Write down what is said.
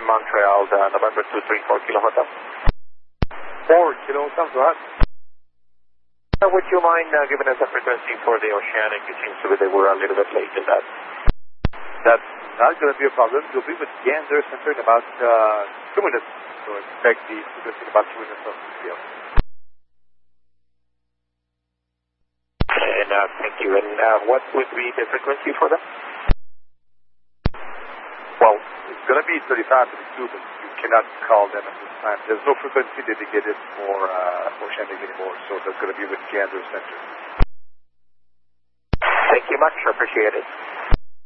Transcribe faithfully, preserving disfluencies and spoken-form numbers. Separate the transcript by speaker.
Speaker 1: Montreal, the November two three four Kilo Hotel.
Speaker 2: four Kilo Hotel, go ahead.
Speaker 1: Uh, would you mind uh, giving us a frequency for the Oceanic? It seems to be they were a little bit late in that.
Speaker 2: That's not going to be a problem. You'll be with Gander Center in about uh, two minutes. So expect the frequency in about two minutes from the field.
Speaker 1: And uh, thank you. And uh, what would be the frequency for that?
Speaker 2: Well, it's going to be thirty-five, thirty-two, but you cannot call them at this time. There's no frequency dedicated for uh, Oceanic anymore, so that's going to be with Gander Center.
Speaker 1: Thank you much. I appreciate it.